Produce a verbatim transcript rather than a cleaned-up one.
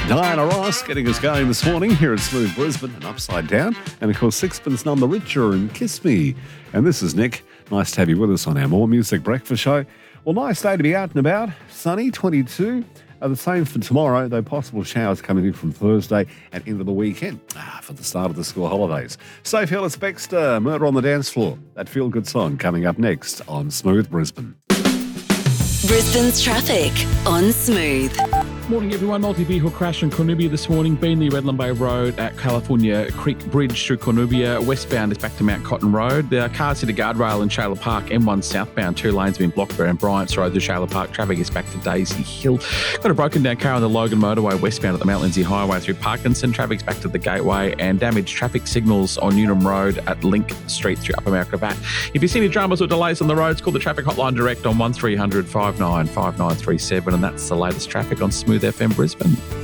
Diana Ross getting us going this morning here at Smooth Brisbane and Upside Down. And of course, Sixpence None the Richer and Kiss Me. And this is Nick. Nice to have you with us on our More Music Breakfast show. Well, nice day to be out and about. Sunny, twenty-two. Uh, the same for tomorrow, though possible showers coming in from Thursday and into the weekend ah, for the start of the school holidays. Sophie Ellis-Bextor, Murder on the Dance Floor. That feel-good song coming up next on Smooth Brisbane. Brisbane's traffic on Smooth. Morning everyone, multi-vehicle crash in Cornubia this morning. Beenleigh Redland Bay Road at California Creek Bridge through Cornubia. Westbound is back to Mount Cotton Road. The cars hit a guardrail in Shayla Park. M one southbound, two lanes have been blocked around Bryant's Road to Shayla Park. Traffic is back to Daisy Hill. Got a broken down car on the Logan Motorway westbound at the Mount Lindsay Highway through Parkinson. Traffic's back to the Gateway and damaged traffic signals on Newnham Road at Link Street through Upper Mount Gravatt. If you see any dramas or delays on the roads, call the traffic hotline direct on one three hundred five nine five nine three seven, and that's the latest traffic on Smooth F M Brisbane.